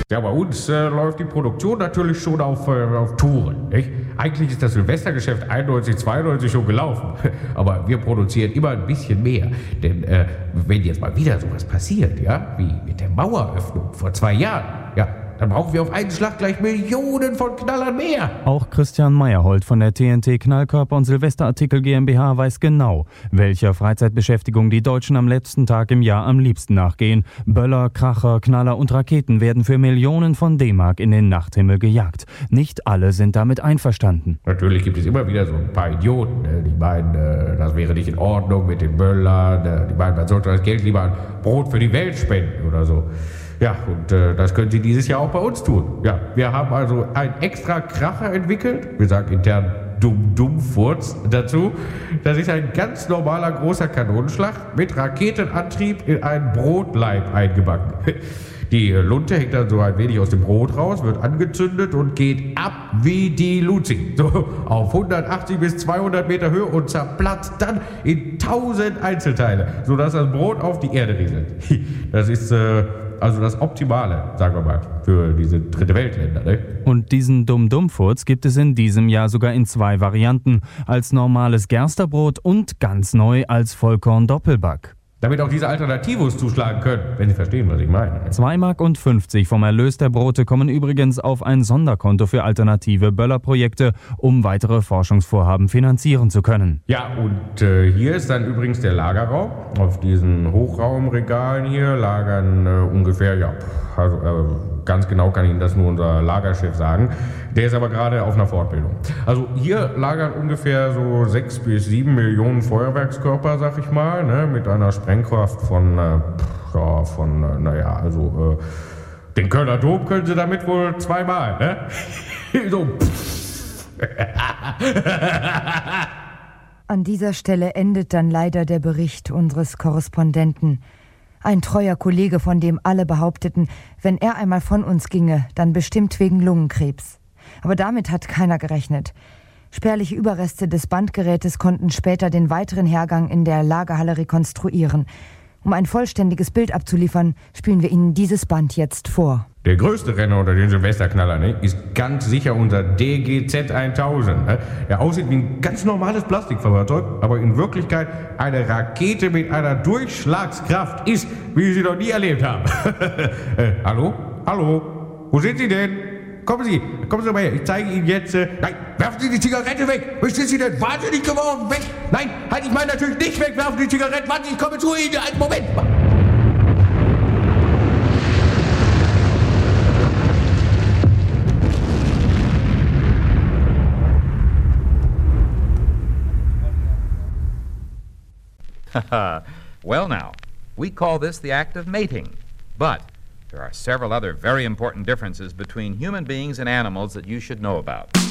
Ja, bei uns läuft die Produktion natürlich schon auf Touren. Nicht? Eigentlich ist das Silvestergeschäft 91, 92 schon gelaufen. Aber wir produzieren immer ein bisschen mehr. Denn wenn jetzt mal wieder sowas passiert, ja, wie mit der Maueröffnung vor 2 Jahren, ja, dann brauchen wir auf einen Schlag gleich Millionen von Knallern mehr. Auch Christian Meyerhold von der TNT Knallkörper und Silvesterartikel GmbH weiß genau, welcher Freizeitbeschäftigung die Deutschen am letzten Tag im Jahr am liebsten nachgehen. Böller, Kracher, Knaller und Raketen werden für Millionen von D-Mark in den Nachthimmel gejagt. Nicht alle sind damit einverstanden. Natürlich gibt es immer wieder so ein paar Idioten, die meinen, das wäre nicht in Ordnung mit den Böllern, die meinen, man sollte das Geld lieber an Brot für die Welt spenden oder so. Ja, und das können Sie dieses Jahr auch bei uns tun. Ja, wir haben also einen extra Kracher entwickelt. Wir sagen intern Dumm-Dumm-Furz dazu. Das ist ein ganz normaler großer Kanonenschlag mit Raketenantrieb in einen Brotleib eingebacken. Die Lunte hängt dann so ein wenig aus dem Brot raus, wird angezündet und geht ab wie die Luzi. So auf 180 bis 200 Meter Höhe und zerplatzt dann in 1000 Einzelteile, sodass das Brot auf die Erde rieselt. Das ist also das Optimale, sagen wir mal, für diese dritte Weltländer. Ne? Und diesen Dumm-Dumm-Furz gibt es in diesem Jahr sogar in 2 Varianten. Als normales Gersterbrot und ganz neu als Vollkorn-Doppelback. Damit auch diese Alternativos zuschlagen können, wenn Sie verstehen, was ich meine. 2,50 Mark vom Erlös der Brote kommen übrigens auf ein Sonderkonto für alternative Böllerprojekte, um weitere Forschungsvorhaben finanzieren zu können. Ja, und hier ist dann übrigens der Lagerraum. Auf diesen Hochraumregalen hier lagern ungefähr, ja, also ganz genau kann Ihnen das nur unser Lagerchef sagen. Der ist aber gerade auf einer Fortbildung. Also hier lagern ungefähr so 6 bis 7 Millionen Feuerwerkskörper, sag ich mal, ne, mit einer Sprengkraft von, den Kölner Dom können Sie damit wohl 2-mal, ne? So. An dieser Stelle endet dann leider der Bericht unseres Korrespondenten. Ein treuer Kollege, von dem alle behaupteten, wenn er einmal von uns ginge, dann bestimmt wegen Lungenkrebs. Aber damit hat keiner gerechnet. Spärliche Überreste des Bandgerätes konnten später den weiteren Hergang in der Lagerhalle rekonstruieren. Um ein vollständiges Bild abzuliefern, spielen wir Ihnen dieses Band jetzt vor. Der größte Renner unter den Silvesterknallern, ne, ist ganz sicher unser DGZ 1000. Ne? Der aussieht wie ein ganz normales Plastikfahrzeug, aber in Wirklichkeit eine Rakete mit einer Durchschlagskraft ist, wie Sie sie noch nie erlebt haben. Hallo? Hallo? Wo sind Sie denn? Kommen Sie mal her, ich zeige Ihnen jetzt... Nein, werfen Sie die Zigarette weg! Was sind Sie denn wahnsinnig geworden? Weg! Nein, halt, ich meine natürlich nicht weg, werfen Sie die Zigarette, warten Sie, ich komme zu Ihnen, einen Moment! Well now, we call this the act of mating, but there are several other very important differences between human beings and animals that you should know about.